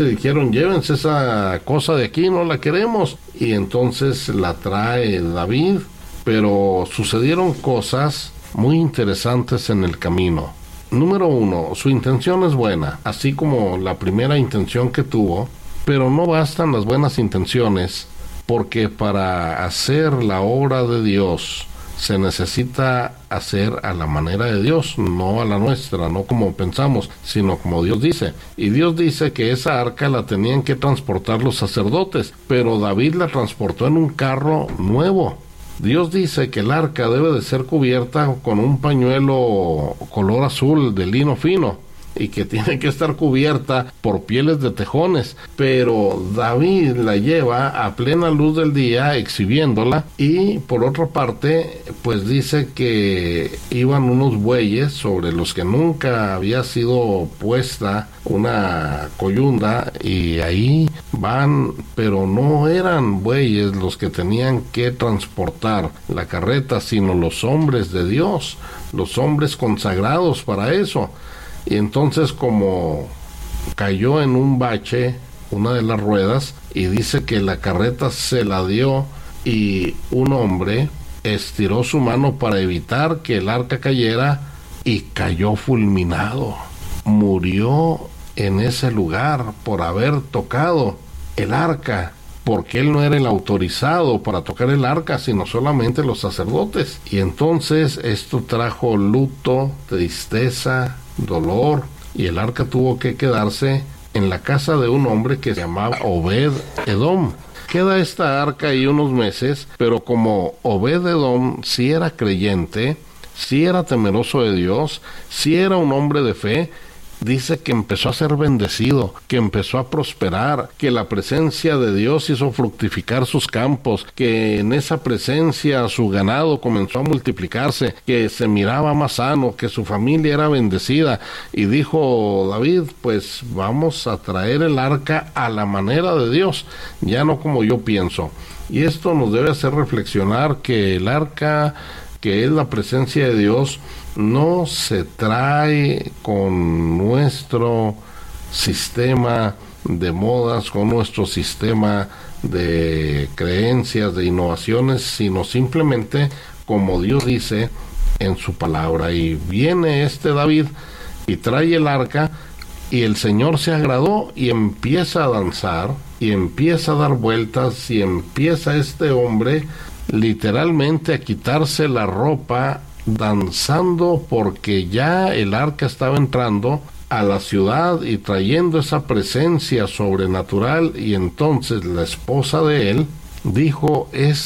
dijeron, llévense esa cosa de aquí, no la queremos. Y entonces la trae David, pero sucedieron cosas muy interesantes en el camino. Número 1, su intención es buena, así como la primera intención que tuvo, pero no bastan las buenas intenciones, porque para hacer la obra de Dios se necesita hacer a la manera de Dios, no a la nuestra, no como pensamos, sino como Dios dice. Y Dios dice que esa arca la tenían que transportar los sacerdotes, pero David la transportó en un carro nuevo. Dios dice que el arca debe de ser cubierta con un pañuelo color azul de lino fino, y que tiene que estar cubierta por pieles de tejones, pero David la lleva a plena luz del día exhibiéndola. Y por otra parte, pues dice que iban unos bueyes sobre los que nunca había sido puesta una coyunda, y ahí van, pero no eran bueyes los que tenían que transportar la carreta, sino los hombres de Dios, los hombres consagrados para eso. Y entonces, como cayó en un bache una de las ruedas, y dice que la carreta se la dio, y un hombre estiró su mano para evitar que el arca cayera, y cayó fulminado. Murió en ese lugar por haber tocado el arca, porque él no era el autorizado para tocar el arca, sino solamente los sacerdotes. Y entonces esto trajo luto, tristeza, dolor, y el arca tuvo que quedarse en la casa de un hombre que se llamaba Obed Edom. Queda esta arca ahí unos meses, pero como Obed Edom sí era creyente, sí era temeroso de Dios, sí era un hombre de fe, dice que empezó a ser bendecido, que empezó a prosperar, que la presencia de Dios hizo fructificar sus campos, que en esa presencia su ganado comenzó a multiplicarse, que se miraba más sano, que su familia era bendecida. Y dijo David, pues vamos a traer el arca a la manera de Dios, ya no como yo pienso. Y esto nos debe hacer reflexionar que el arca, que es la presencia de Dios, no se trae con nuestro sistema de modas, con nuestro sistema de creencias, de innovaciones, sino simplemente como Dios dice en su palabra. Y viene David y trae el arca, y el Señor se agradó y empieza a danzar, y empieza a dar vueltas, y empieza este hombre literalmente a quitarse la ropa, danzando, porque ya el arca estaba entrando a la ciudad y trayendo esa presencia sobrenatural. Y entonces la esposa de él dijo,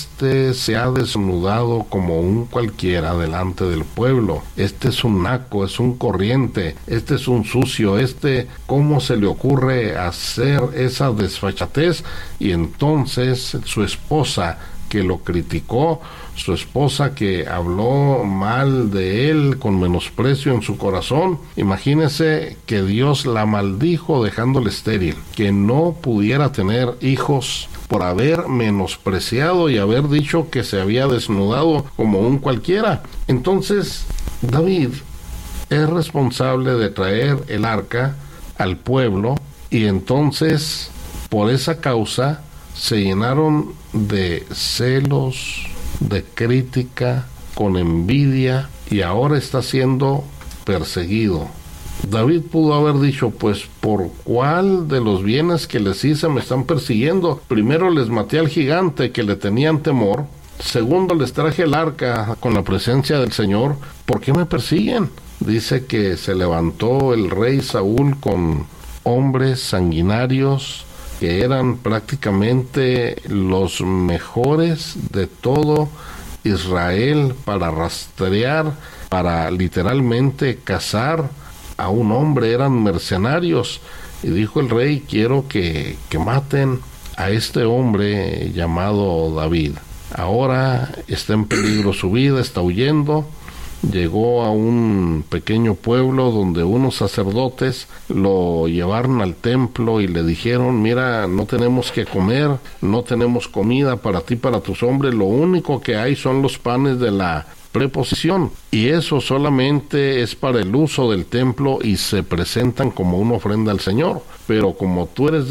se ha desnudado como un cualquiera delante del pueblo, es un naco, es un corriente, es un sucio, ¿cómo se le ocurre hacer esa desfachatez? Y entonces su esposa, que lo criticó, su esposa que habló mal de él con menosprecio en su corazón, imagínese que Dios la maldijo dejándole estéril, que no pudiera tener hijos por haber menospreciado y haber dicho que se había desnudado como un cualquiera. Entonces David es responsable de traer el arca al pueblo, y entonces por esa causa se llenaron de celos, de crítica, con envidia, y ahora está siendo perseguido. David pudo haber dicho, pues, ¿por cuál de los bienes que les hice me están persiguiendo? Primero les maté al gigante que le tenían temor, segundo les traje el arca con la presencia del Señor, ¿por qué me persiguen? Dice que se levantó el rey Saúl con hombres sanguinarios, que eran prácticamente los mejores de todo Israel, para rastrear, para literalmente cazar a un hombre. Eran mercenarios, y dijo el rey, quiero que maten a este hombre llamado David. Ahora está en peligro su vida, está huyendo. Llegó a un pequeño pueblo donde unos sacerdotes lo llevaron al templo y le dijeron, mira, no tenemos que comer, no tenemos comida para ti, para tus hombres, lo único que hay son los panes de la preposición, y eso solamente es para el uso del templo y se presentan como una ofrenda al Señor, pero como tú eres